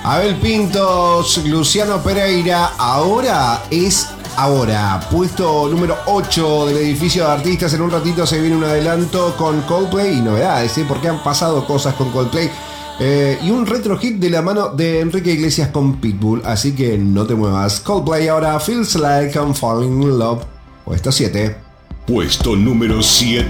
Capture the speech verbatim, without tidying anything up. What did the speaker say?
Abel Pintos, Luciano Pereira, ahora es ahora. Puesto número ocho del edificio de artistas. En un ratito se viene un adelanto con Coldplay y novedades, ¿eh? Porque han pasado cosas con Coldplay. Eh, y un retro hit de la mano de Enrique Iglesias con Pitbull. Así que no te muevas. Coldplay ahora, Feels Like I'm Falling in Love. Puesto siete. Puesto número siete.